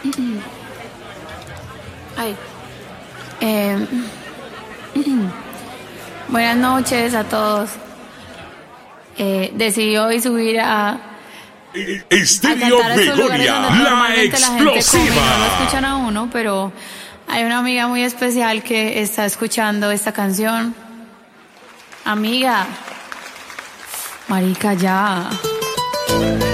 Ay. Buenas noches a todos. Decidí hoy subir a Estéreo cantar a esos lugares Begoria, donde la normalmente la gente come y explosiva. no lo escuchan a uno, pero hay una amiga muy especial que está escuchando esta canción. Amiga, marica, ya.